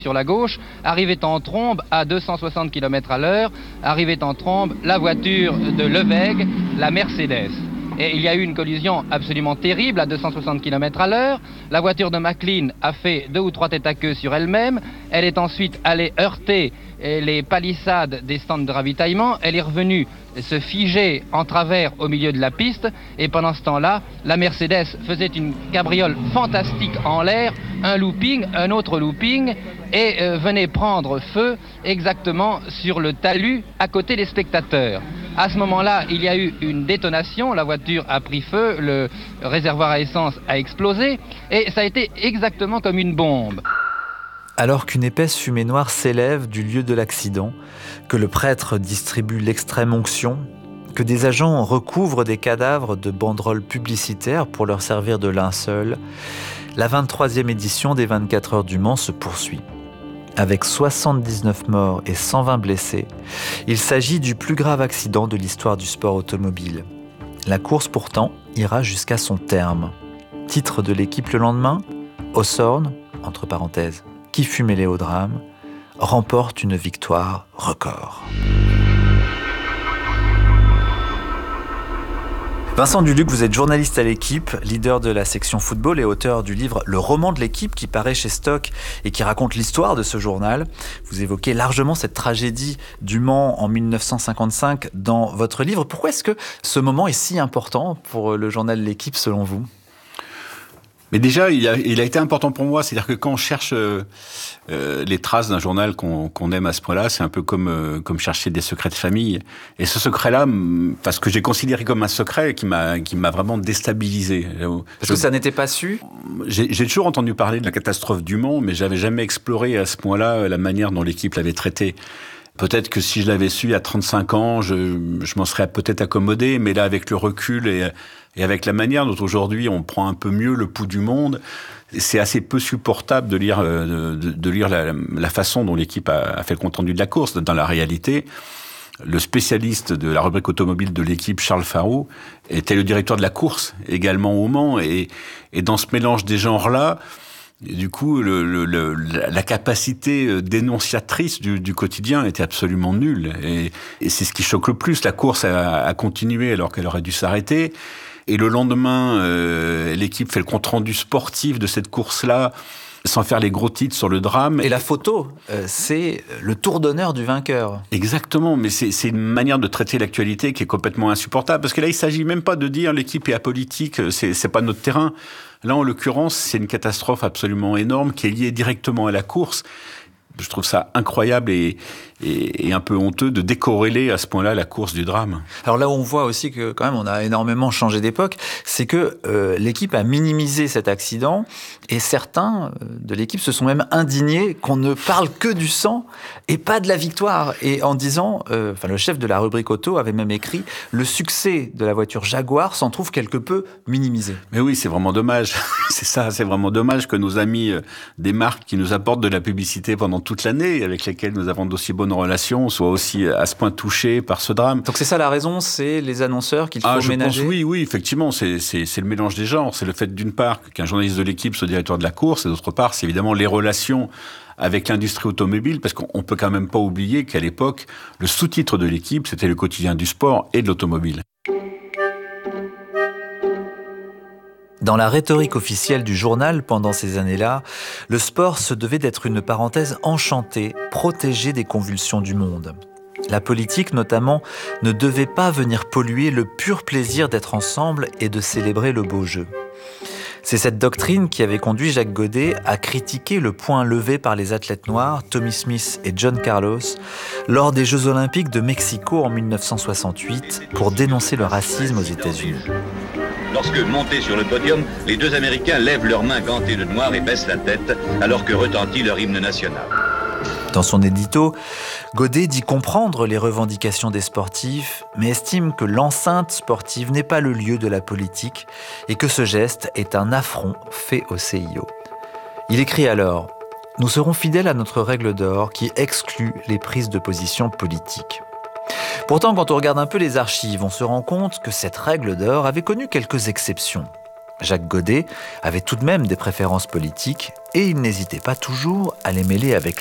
Sur la gauche, arrivait en trombe à 260 km/h, arrivait en trombe la voiture de Levègue, la Mercedes. Et il y a eu une collision absolument terrible à 260 km/h. La voiture de McLean a fait 2 ou 3 têtes à queue sur elle-même. Elle est ensuite allée heurter les palissades des stands de ravitaillement. Elle est revenue se figer en travers au milieu de la piste. Et pendant ce temps-là, la Mercedes faisait une cabriole fantastique en l'air, un looping, un autre looping, et venait prendre feu exactement sur le talus à côté des spectateurs. À ce moment-là, il y a eu une détonation, la voiture a pris feu, le réservoir à essence a explosé, et ça a été exactement comme une bombe. Alors qu'une épaisse fumée noire s'élève du lieu de l'accident, que le prêtre distribue l'extrême onction, que des agents recouvrent des cadavres de banderoles publicitaires pour leur servir de linceul, la 23e édition des 24 heures du Mans se poursuit. Avec 79 morts et 120 blessés, il s'agit du plus grave accident de l'histoire du sport automobile. La course pourtant ira jusqu'à son terme. Titre de l'équipe le lendemain, Hawthorne, entre parenthèses, qui fut mêlé au drame, remporte une victoire record. Vincent Duluc, vous êtes journaliste à l'Équipe, leader de la section football et auteur du livre Le roman de l'Équipe qui paraît chez Stock et qui raconte l'histoire de ce journal. Vous évoquez largement cette tragédie du Mans en 1955 dans votre livre. Pourquoi est-ce que ce moment est si important pour le journal L'Équipe selon vous ? Mais déjà, il a été important pour moi. C'est-à-dire que quand on cherche les traces d'un journal qu'on aime à ce point-là, c'est un peu comme chercher des secrets de famille. Et ce secret-là, parce que j'ai considéré comme un secret qui m'a vraiment déstabilisé. Parce que ça n'était pas su. J'ai toujours entendu parler de la catastrophe du Mans, mais j'avais jamais exploré à ce point-là la manière dont l'équipe l'avait traité. Peut-être que si je l'avais su à 35 ans, je m'en serais peut-être accommodé, mais là, avec le recul et avec la manière dont aujourd'hui on prend un peu mieux le pouls du monde, c'est assez peu supportable de lire la façon dont l'équipe a fait le compte-rendu de la course. Dans la réalité, le spécialiste de la rubrique automobile de l'équipe, Charles Farroux, était le directeur de la course également au Mans, et dans ce mélange des genres-là, et du coup, la capacité dénonciatrice du quotidien était absolument nulle. Et c'est ce qui choque le plus. La course a continué alors qu'elle aurait dû s'arrêter. Et le lendemain, l'équipe fait le compte-rendu sportif de cette course-là, sans faire les gros titres sur le drame. Et la photo, c'est le tour d'honneur du vainqueur. Exactement, mais c'est une manière de traiter l'actualité qui est complètement insupportable. Parce que là, il s'agit même pas de dire l'équipe est apolitique, c'est pas notre terrain. Là, en l'occurrence, c'est une catastrophe absolument énorme qui est liée directement à la course. Je trouve ça incroyable et un peu honteux de décorréler à ce point-là la course du drame. Alors là où on voit aussi que quand même on a énormément changé d'époque, c'est que l'équipe a minimisé cet accident et certains de l'équipe se sont même indignés qu'on ne parle que du sang et pas de la victoire. Et en disant, le chef de la rubrique auto avait même écrit « Le succès de la voiture Jaguar s'en trouve quelque peu minimisé ». Mais oui, c'est vraiment dommage. C'est vraiment dommage que nos amis des marques qui nous apportent de la publicité pendant toute l'année, avec lesquels nous avons d'aussi bonnes relations, soient aussi à ce point touchés par ce drame. Donc c'est ça la raison, c'est les annonceurs qu'il faut ménager. Oui, effectivement, c'est le mélange des genres. C'est le fait d'une part qu'un journaliste de l'équipe soit directeur de la course, et d'autre part, c'est évidemment les relations avec l'industrie automobile, parce qu'on peut quand même pas oublier qu'à l'époque, le sous-titre de l'équipe, c'était le quotidien du sport et de l'automobile. Dans la rhétorique officielle du journal pendant ces années-là, le sport se devait d'être une parenthèse enchantée, protégée des convulsions du monde. La politique, notamment, ne devait pas venir polluer le pur plaisir d'être ensemble et de célébrer le beau jeu. C'est cette doctrine qui avait conduit Jacques Godet à critiquer le poing levé par les athlètes noirs, Tommy Smith et John Carlos, lors des Jeux Olympiques de Mexico en 1968 pour dénoncer le racisme aux États-Unis. Lorsque, montés sur le podium, les deux Américains lèvent leurs mains gantées de noir et baissent la tête, alors que retentit leur hymne national. Dans son édito, Godet dit comprendre les revendications des sportifs, mais estime que l'enceinte sportive n'est pas le lieu de la politique et que ce geste est un affront fait au CIO. Il écrit alors « Nous serons fidèles à notre règle d'or qui exclut les prises de position politiques. » Pourtant, quand on regarde un peu les archives, on se rend compte que cette règle d'or avait connu quelques exceptions. Jacques Godet avait tout de même des préférences politiques et il n'hésitait pas toujours à les mêler avec